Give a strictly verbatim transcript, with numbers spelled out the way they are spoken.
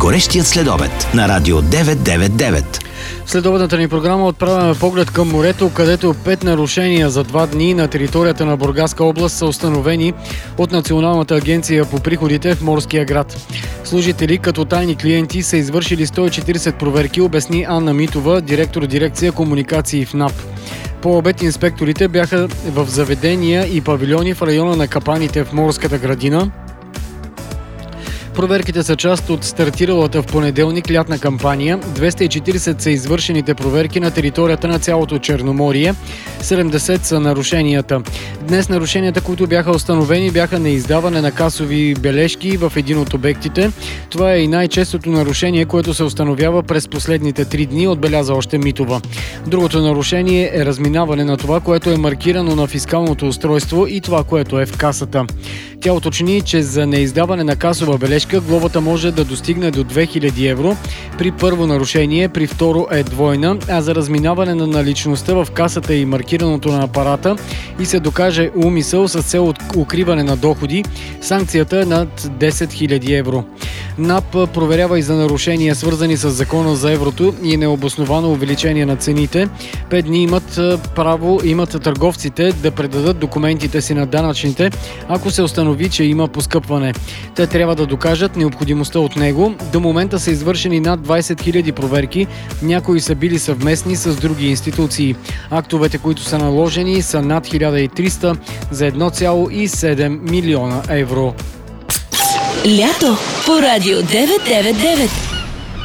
Горещият следобед на Радио деветстотин деветдесет и девет. В следобедната ни програма отправяме поглед към морето, където пет нарушения за два дни на територията на Бургаска област са установени от Националната агенция по приходите в морския град. Служители като тайни клиенти са извършили сто и четиридесет проверки, обясни Анна Митова, директор дирекция комуникации в НАП. По обед инспекторите бяха в заведения и павилиони в района на капаните в Морската градина. Проверките са част от стартиралата в понеделник лятна кампания. двеста и четиридесет са извършените проверки на територията на цялото Черноморие. седемдесет са нарушенията. Днес нарушенията, които бяха установени, бяха неиздаване на касови бележки в един от обектите. Това е и най-честото нарушение, което се установява през последните три дни, отбеляза още Митова. Другото нарушение е разминаване на това, което е маркирано на фискалното устройство и това, което е в касата. Тя уточни, че за неиздаване на касова бележка глобата може да достигне до две хиляди евро. При първо нарушение, при второ е двойна, а за разминаване на наличността в касата и маркираното на апарата и се докаже умисъл с цел укриване на доходи, санкцията е над десет хиляди евро. НАП проверява и за нарушения, свързани с закона за еврото и необосновано увеличение на цените. Пет дни имат право, имат търговците да предадат документите си на данъчните, ако се установи, че има поскъпване. Те трябва да докажат необходимостта от него. До момента са извършени над двадесет хиляди проверки, някои са били съвместни с други институции. Актовете, които са наложени, са над хиляда и триста за едно цяло и седем милиона евро. Лято по Радио деветстотин деветдесет и девет.